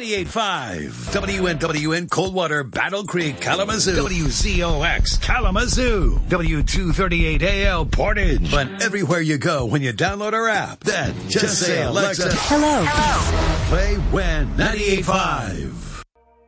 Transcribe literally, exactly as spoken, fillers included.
ninety-eight point five. W N W N Coldwater, Battle Creek, Kalamazoo. W Z O X, Kalamazoo. W two thirty-eight A L, Portage. But everywhere you go when you download our app, then just, just say, Alexa, hello. Hello. Play W E N ninety-eight point five.